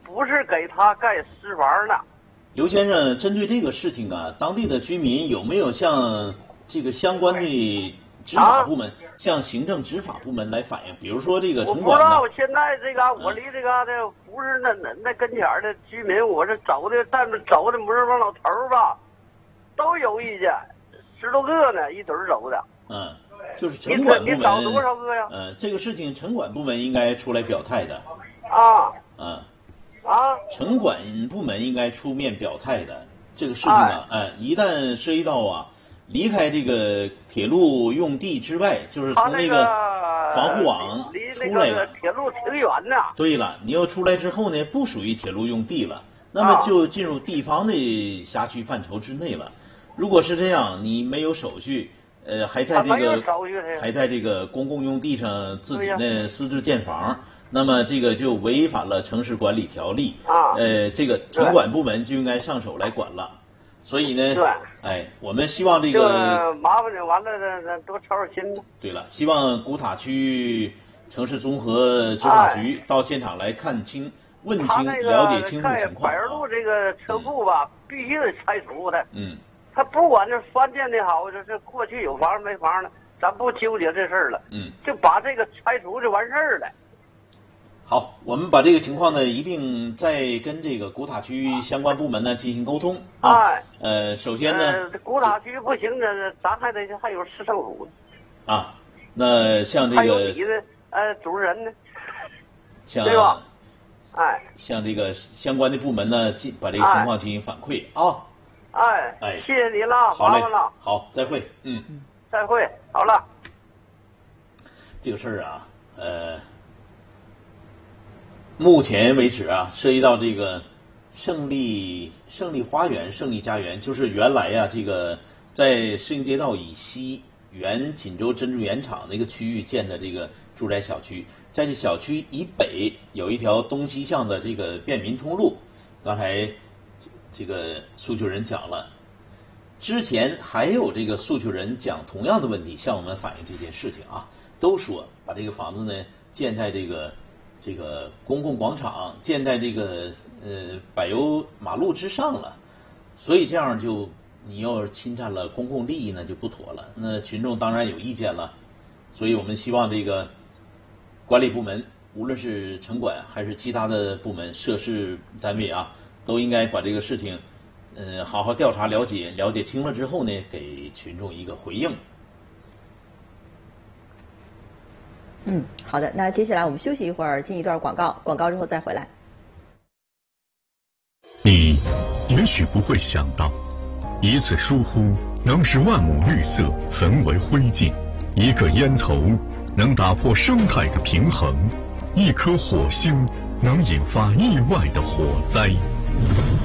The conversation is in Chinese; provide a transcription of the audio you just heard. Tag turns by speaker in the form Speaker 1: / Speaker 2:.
Speaker 1: 不是给他盖私房的。
Speaker 2: 刘先生，针对这个事情啊，当地的居民有没有向这个相关的执法部门，向行政执法部门来反映？比如说这个城管呢？
Speaker 1: 我不知道，现在这个我离这个不是那跟前的居民，我这走的不是往老头儿吧，都有意见，10多个呢，一堆儿走的。
Speaker 2: 就是城管部门。
Speaker 1: 你找多少个呀？
Speaker 2: 这个事情城管部门应该出来表态的。城管部门应该出面表态的。这个事情啊，一旦涉及到离开这个铁路用地之外，就是从那个防护网出来了，
Speaker 1: 铁路挺远的。
Speaker 2: 对了，你要出来之后呢，不属于铁路用地了，那么就进入地方的辖区范畴之内了。如果是这样，你没有手续，还在这个公共用地上自己呢私自建房，那么这个就违反了城市管理条例。这个城管部门就应该上手来管了。所以呢，我们希望这个
Speaker 1: 麻烦你完了，多操点心。
Speaker 2: 对了，希望古塔区城市综合执法局到现场来看清、问清、了解清楚情况。
Speaker 1: 百人路这个车库吧，必须得拆除的。他不管这翻建的好，这过去有房没房的，咱不纠结这事儿了。就把这个拆除就完事儿了。
Speaker 2: 好，我们把这个情况呢，一并再跟这个古塔区相关部门呢进行沟通首先呢，
Speaker 1: 古塔区不行呢，咱还有市政府
Speaker 2: 那像这个
Speaker 1: 还有你的主任呢，
Speaker 2: 对
Speaker 1: 吧？
Speaker 2: 像这个相关的部门呢，把这个情况进行反馈
Speaker 1: 谢谢你了，
Speaker 2: 好嘞，
Speaker 1: 麻烦了，
Speaker 2: 好，再会，
Speaker 1: 再会，好了。
Speaker 2: 这个事儿啊，目前为止啊，涉及到这个胜利花园、胜利家园，就是原来这个在市营街道以西原锦州珍珠盐厂那个区域建的这个住宅小区，在这小区以北有一条东西向的这个便民通路。刚才这个诉求人讲了，之前还有这个诉求人讲同样的问题，向我们反映这件事情都说把这个房子呢建在这个公共广场，建在这个柏油马路之上了，所以这样就你要是侵占了公共利益呢就不妥了，那群众当然有意见了，所以我们希望这个管理部门，无论是城管还是其他的部门涉事单位都应该把这个事情好好调查了解清了之后呢，给群众一个回应。
Speaker 3: 好的，那接下来我们休息一会儿，进一段广告，广告之后再回来。
Speaker 4: 你也许不会想到，一次疏忽能使万亩绿色焚为灰烬，一个烟头能打破生态的平衡，一颗火星能引发意外的火灾。